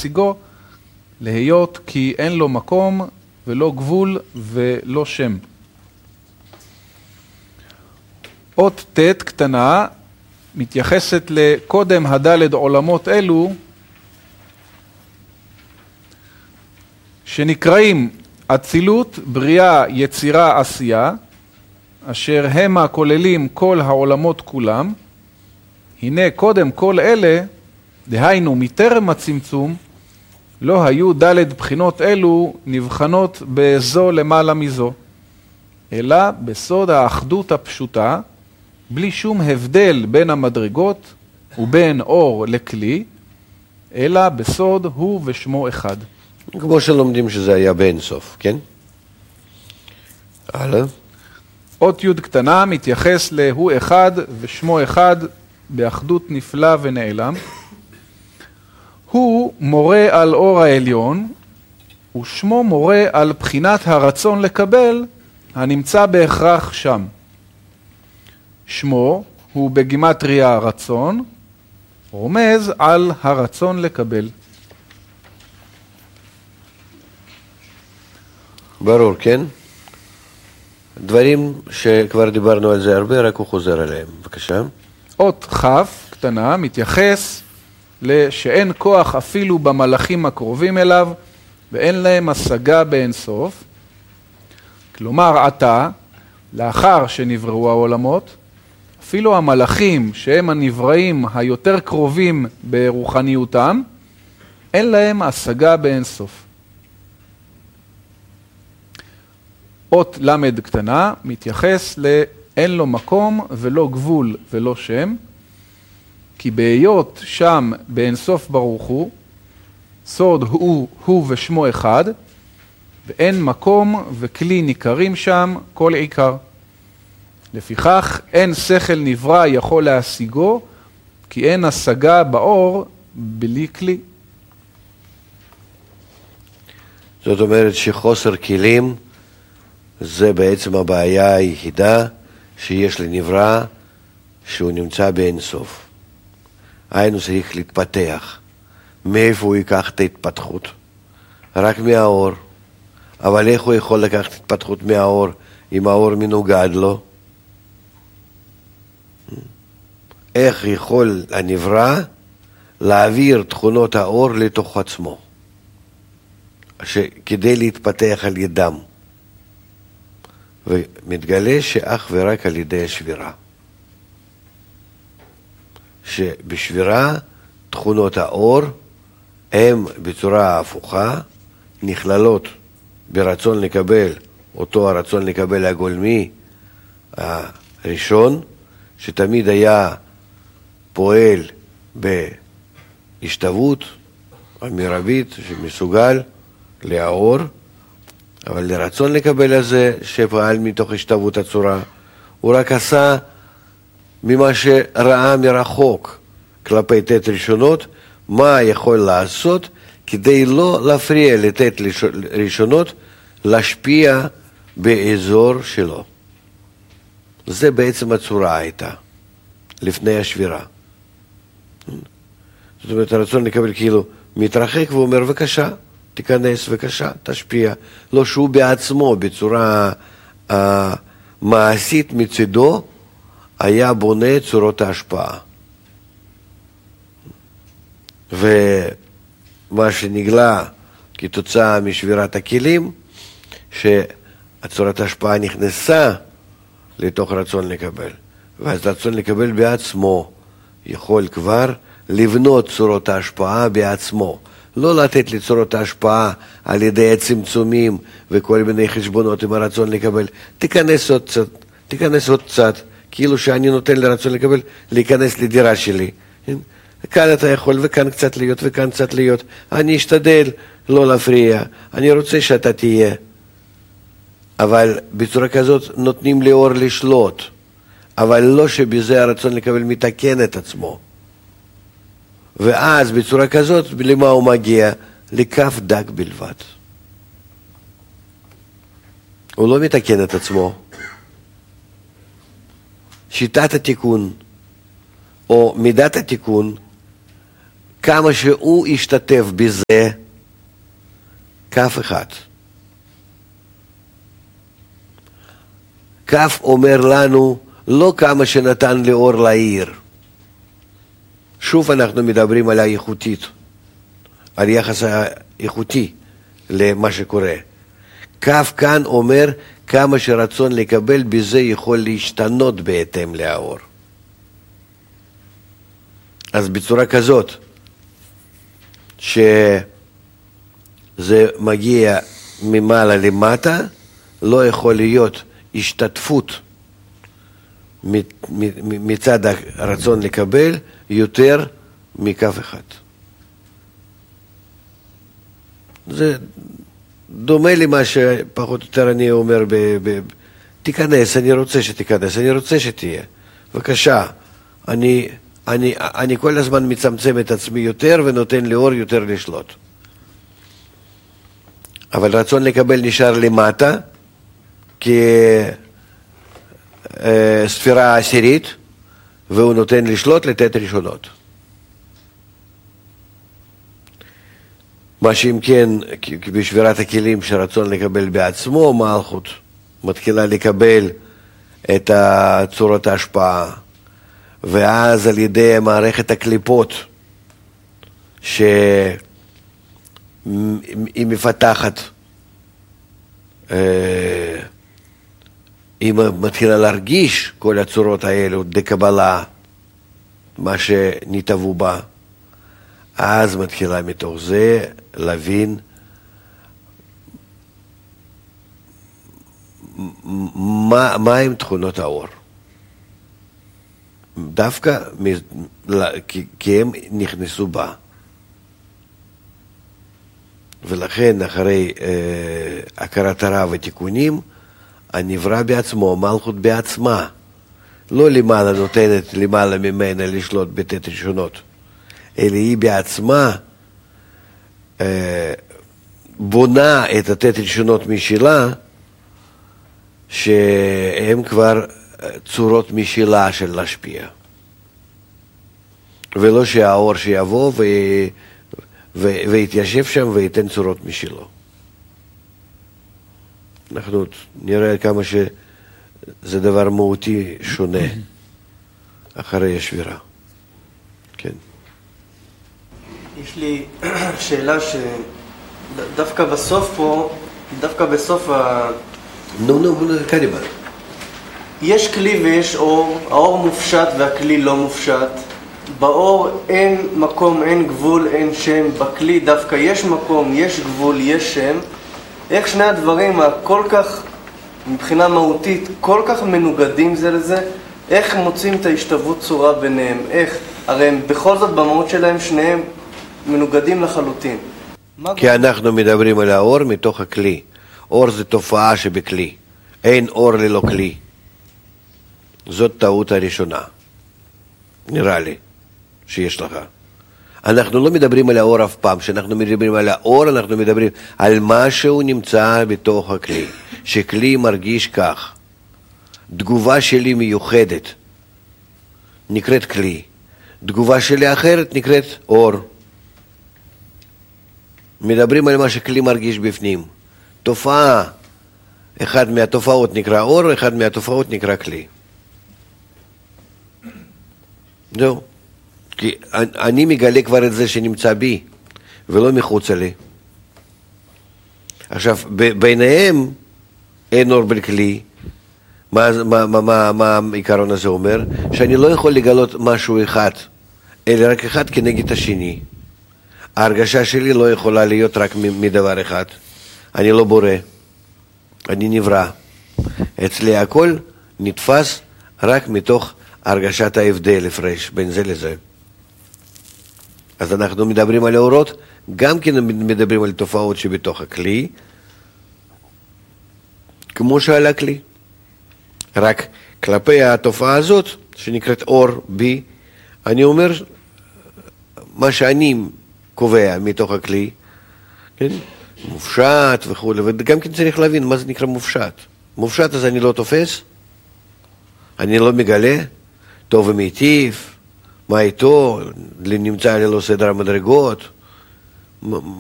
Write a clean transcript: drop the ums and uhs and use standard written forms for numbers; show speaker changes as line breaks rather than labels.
להשיגו, להיות כי אין לו מקום ולא גבול ולא שם. אות ת' קטנה מתייחסת לקודם הדלת עולמות אלו, שנקראים אצילות, בריאה, יצירה, עשייה, אשר הם הכוללים כל העולמות כולם. הנה קודם כל אלה, דהיינו מטרם הצמצום, לא היו דלת בחינות אלו נבחנות בזו למעלה מזו, אלא בסוד האחדות הפשוטה, בלי שום הבדל בין המדרגות ובין אור לכלי, אלא בסוד הוא ושמו אחד.
כמו שלומדים שזה היה באין סוף, כן? הלאה.
אות י' קטנה מתייחס להוא אחד ושמו אחד באחדות נפלא ונעלם. הוא מורה על אור העליון, ושמו מורה על בחינת הרצון לקבל הנמצא בהכרח שם. שמו הוא בגימטריה רצון, רומז על הרצון לקבל.
ברור, כן? דברים שכבר דיברנו על זה הרבה, רק הוא חוזר עליהם. בבקשה.
אות כ' קטנה מתייחס לשאין כוח אפילו במלאכים הקרובים אליו, ואין להם השגה באין סוף. כלומר, עתה, לאחר שנבראו העולמות, אפילו המלאכים שהם הנבראים היותר קרובים ברוחניותם, אין להם השגה באין סוף. אות למד קטנה מתייחס לאין לו מקום ולא גבול ולא שם, כי בהיות שם באין סוף ברוך הוא, סוד הוא ושמו אחד, ואין מקום וכלי ניכרים שם כל עיקר. לפיכך אין שכל נברא יכול להשיגו, כי אין השגה באור בלי כלי.
זאת אומרת שחוסר כלים זה בעצם הבעיה היחידה שיש לנברא, שהוא נמצא באין סוף. היינו צריך להתפתח. מאיפה הוא ייקח את ההתפתחות? רק מהאור. אבל איך הוא יכול לקחת התפתחות מהאור אם האור מנוגד לו? איך יכול הנברא להעביר תכונות האור לתוך עצמו, כדי להתפתח על ידם? ומתגלה שאך ורק על ידי השבירה. שבשבירה תכונות האור הם בצורה הפוכה נכללות ברצון לקבל, אותו הרצון לקבל הגולמי הראשון, שתמיד היה פועל בהשתוות המרבית שמסוגל לאור, אבל לרצון לקבל הזה שפעל מתוך השתוות הצורה, הוא רק עשה ממה שראה מרחוק כלפי תת ראשונות, מה יכול לעשות כדי לא להפריע לתת ראשונות להשפיע באזור שלו. זה בעצם הצורה הייתה, לפני השבירה. זאת אומרת, הרצון לקבל כאילו מתרחק ואומר, בבקשה, תיכנס, בבקשה, תשפיע. לא שהוא בעצמו, בצורה מעשית מצדו, היה בונה צורות ההשפעה. ומה שנגלה כתוצאה משבירת הכלים, שהצורת ההשפעה נכנסה לתוך רצון לקבל. ואז רצון לקבל בעצמו יכול כבר לבנות צורות ההשפעה בעצמו. לא לתת לצורות ההשפעה על ידי הצמצומים וכל מיני חשבונות עם הרצון לקבל. תיכנס עוד קצת, כאילו שאני נותן לרצון לקבל, להיכנס לדירה שלי. כאן אתה יכול וכאן קצת להיות וכאן קצת להיות. אני אשתדל לא להפריע, אני רוצה שאתה תהיה. אבל בצורה כזאת נותנים לאור לשלוט, אבל לא שבזה הרצון לקבל מתקן את עצמו. ואז בצורה כזאת, למה הוא מגיע? לכף דק בלבד. הוא לא מתקן את עצמו. שיטת התיקון, או מידת התיקון, כמה שהוא השתתף בזה, כף אחד. כף אומר לנו, לא כמה שנתן לאור לעיר. שוב אנחנו מדברים על האיכותית, על יחס האיכותי למה שקורה. כף כאן אומר, כמה שרצון לקבל בזה יכול להשתנות בהתאם לאור. אז בצורה כזאת, שזה מגיע ממעלה למטה, לא יכול להיות השתתפות מצד הרצון לקבל יותר מכף אחד. זה דומה למה שפחות או יותר אני אומר, תיכנס, אני רוצה שתיכנס, אני רוצה שתהיה. בבקשה, אני כל הזמן מצמצם את עצמי יותר ונותן לאור יותר לשלוט. אבל רצון לקבל נשאר למטה, כספירה עשירית, והוא נותן לשלוט לתת ראשונות. מה שאם כן, בשבירת הכלים שרצון לקבל בעצמו, מלכות מתחילה לקבל את צורות ההשפעה, ואז על ידי מערכת הקליפות שהיא מפתחת, היא מתחילה להרגיש כל הצורות האלו דקבלה, מה שנתאבו בה, אז מתחילה מתוך זה להבין מה הם תכונות האור. דווקא כי הם נכנסו בה. ולכן אחרי הכרת הרע ותיקונים, הנברא בעצמו, מלכות בעצמה, לא למעלה נותנת למעלה ממנה לשלוט בתת ראשונות, אלא היא בעצמה בונה את התת ראשונות משלה, שהם כבר צורות משלה של להשפיע. ולא שהאור שיבוא ויתיישב שם וייתן צורות משלו. אנחנו נראה כמה שזה דבר מהותי שונה אחרי השבירה. כן.
יש לי שאלה שדווקא בסוף פה, דווקא בסוף
קדימה.
יש כלי ויש אור, האור מופשט והכלי לא מופשט. באור אין מקום, אין גבול, אין שם. בכלי דווקא יש מקום, יש גבול, יש שם. איך שני הדברים הכל כך, מבחינה מהותית, כל כך מנוגדים זה לזה, איך מוצאים את ההשתוות צורה ביניהם? איך? הרי הם בכל זאת במהות שלהם שניהם מנוגדים לחלוטין.
כי אנחנו מדברים על האור מתוך הכלי. אור זה תופעה שבכלי. אין אור ללא כלי. זאת טעות הראשונה. נראה לי שיש לך. אנחנו לא מדברים על האור אף פעם. כשאנחנו מדברים על האור, אנחנו מדברים על משהו נמצא בתוך הכלי. שכלי מרגיש כך. תגובה שלי מיוחדת נקראת כלי. תגובה שלי אחרת נקראת אור. מדברים על מה שכלי מרגיש בפנים. תופעה, אחד מהתופעות נקרא אור, אחד מהתופעות נקרא כלי. זהו. כי אני מגלה כבר את זה שנמצא בי, ולא מחוצה לי. עכשיו, ביניהם אין אור בלי כלי. מה העיקרון הזה אומר? שאני לא יכול לגלות משהו אחד, אלא רק אחד כנגד השני. ההרגשה שלי לא יכולה להיות רק מדבר אחד. אני לא בורא, אני נברא. אצלי הכל נתפס רק מתוך הרגשת ההבדל, הפרש בין זה לזה. אז אנחנו מדברים על האורות, גם כן מדברים על תופעות שבתוך הכלי, כמו שעל הכלי. רק כלפי התופעה הזאת, שנקראת אור בי, אני אומר מה שאני קובע מתוך הכלי, כן? מופשט וכו', וגם כן צריך להבין מה זה נקרא מופשט. מופשט אז אני לא תופס, אני לא מגלה, טוב ומיטיב, מה איתו? נמצא ללא סדר המדרגות?